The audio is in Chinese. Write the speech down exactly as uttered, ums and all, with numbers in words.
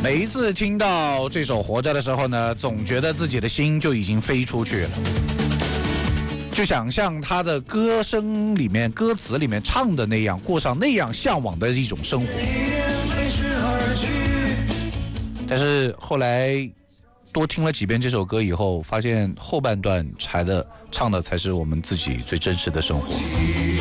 每一次听到这首《活着》的时候呢，总觉得自己的心就已经飞出去了，就想像他的歌声里面、歌词里面唱的那样，过上那样向往的一种生活。但是后来多听了几遍这首歌以后，发现后半段才的唱的才是我们自己最真实的生活。